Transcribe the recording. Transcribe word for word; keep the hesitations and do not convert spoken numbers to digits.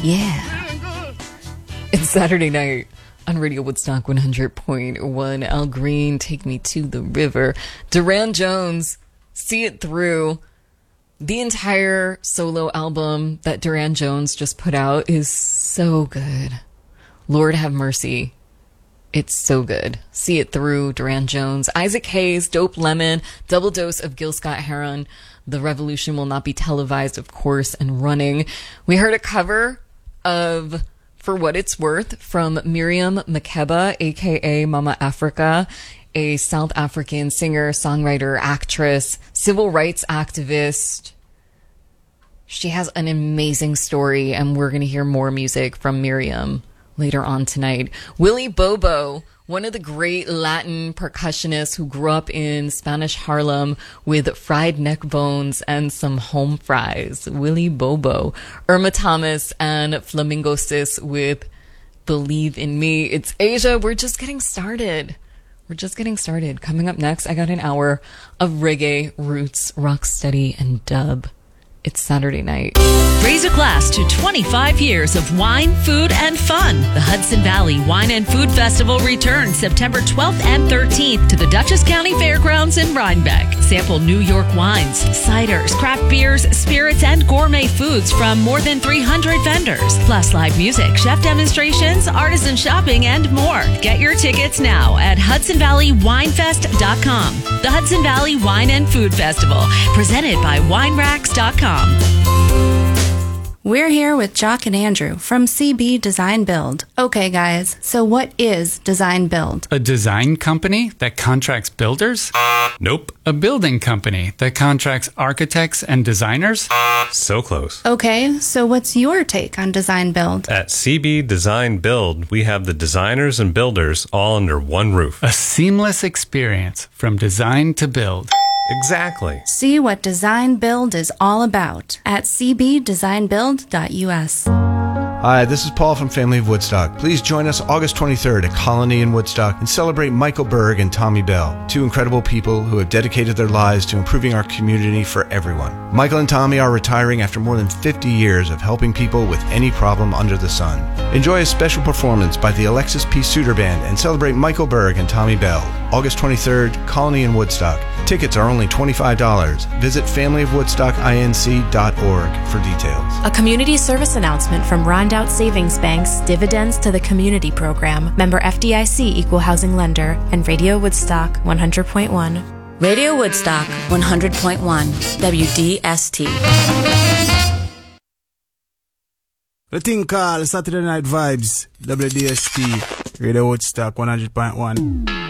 Yeah. It's Saturday night on Radio Woodstock one hundred point one. Al Green, Take Me to the River. Durand Jones, See It Through. The entire solo album that Durand Jones just put out is so good. Lord have mercy. It's so good. See It Through, Durand Jones. Isaac Hayes, Dope Lemon, Double Dose of Gil Scott-Heron. The Revolution Will Not Be Televised, of course, and Running. We heard a cover of For What It's Worth from Miriam Makeba, a k a. Mama Africa, a South African singer, songwriter, actress, civil rights activist. She has an amazing story, and we're going to hear more music from Miriam later on tonight. Willie Bobo, one of the great Latin percussionists who grew up in Spanish Harlem with fried neck bones and some home fries. Willie Bobo. Irma Thomas and Flamingo Sis with Believe in Me. It's Asia. We're just getting started. We're just getting started. Coming up next, I got an hour of reggae, roots, rocksteady, and dub. It's Saturday night. Raise a glass to twenty-five years of wine, food, and fun. The Hudson Valley Wine and Food Festival returns September twelfth and thirteenth to the Dutchess County Fairgrounds in Rhinebeck. Sample New York wines, ciders, craft beers, spirits, and gourmet foods from more than three hundred vendors. Plus live music, chef demonstrations, artisan shopping, and more. Get your tickets now at hudson valley wine fest dot com. The Hudson Valley Wine and Food Festival, presented by wine racks dot com. We're here with Jock and Andrew from C B Design Build. Okay, guys, so what is Design Build? A design company that contracts builders? Nope. A building company that contracts architects and designers? So close. Okay, so what's your take on Design Build? At C B Design Build, we have the designers and builders all under one roof. A seamless experience from design to build. Exactly. See what Design Build is all about at c b design build dot u s. Hi, this is Paul from Family of Woodstock. Please join us August twenty-third at Colony in Woodstock and celebrate Michael Berg and Tommy Bell, two incredible people who have dedicated their lives to improving our community for everyone. Michael and Tommy are retiring after more than fifty years of helping people with any problem under the sun. Enjoy a special performance by the Alexis P. Suter Band and celebrate Michael Berg and Tommy Bell. August twenty-third, Colony in Woodstock. Tickets are only twenty-five dollars. Visit family of woodstock inc dot org for details. A community service announcement from Rondout Savings Bank's Dividends to the Community program, member F D I C Equal Housing Lender, and Radio Woodstock one hundred point one. Radio Woodstock one hundred point one, W D S T. The thing called Saturday Night Vibes, W D S T, Radio Woodstock one hundred point one.